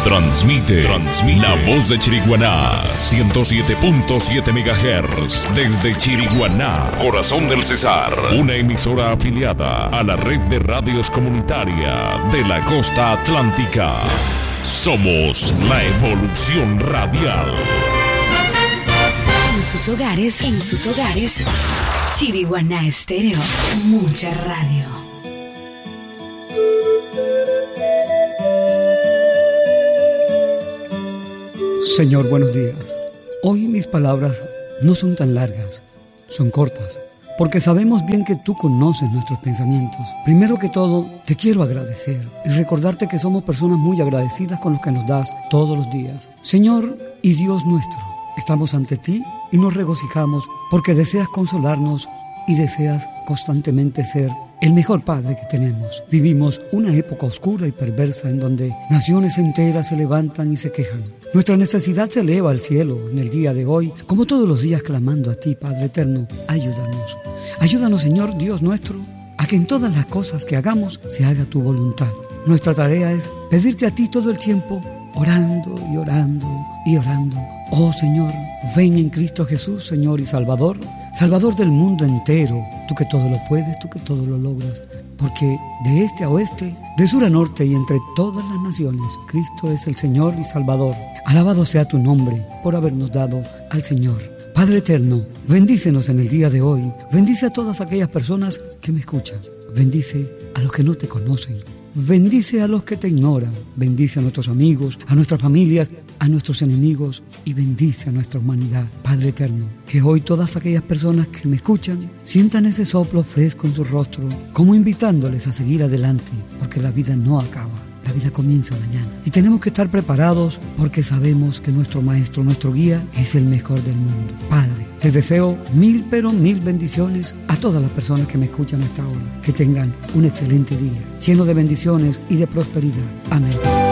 Transmite La Voz de Chiriguaná, 107.7 MHz, desde Chiriguaná, corazón del Cesar, una emisora afiliada a la red de radios comunitaria de la costa atlántica. Somos la evolución radial. En sus hogares, Chiriguaná Estéreo, mucha radio. Señor, buenos días. Hoy mis palabras no son tan largas, son cortas, porque sabemos bien que tú conoces nuestros pensamientos. Primero que todo, te quiero agradecer y recordarte que somos personas muy agradecidas con lo que nos das todos los días. Señor y Dios nuestro, estamos ante ti y nos regocijamos porque deseas consolarnos y deseas constantemente ser el mejor Padre que tenemos. Vivimos una época oscura y perversa en donde naciones enteras se levantan y se quejan. Nuestra necesidad se eleva al cielo en el día de hoy, como todos los días clamando a ti, Padre eterno. Ayúdanos. Ayúdanos, Señor Dios nuestro, a que en todas las cosas que hagamos se haga tu voluntad. Nuestra tarea es pedirte a ti todo el tiempo, orando y orando y orando. Oh Señor, ven en Cristo Jesús, Señor y Salvador, Salvador del mundo entero, tú que todo lo puedes, tú que todo lo logras, porque de este a oeste, de sur a norte y entre todas las naciones, Cristo es el Señor y Salvador. Alabado sea tu nombre por habernos dado al Señor. Padre eterno, bendícenos en el día de hoy, bendice a todas aquellas personas que me escuchan, bendice a los que no te conocen, bendice a los que te ignoran, bendice a nuestros amigos, a nuestras familias, a nuestros enemigos y bendice a nuestra humanidad. Padre eterno, que hoy todas aquellas personas que me escuchan sientan ese soplo fresco en su rostro, como invitándoles a seguir adelante, porque la vida no acaba. La vida comienza mañana y tenemos que estar preparados porque sabemos que nuestro maestro, nuestro guía es el mejor del mundo. Padre, les deseo mil bendiciones a todas las personas que me escuchan a esta hora. Que tengan un excelente día, lleno de bendiciones y de prosperidad. Amén.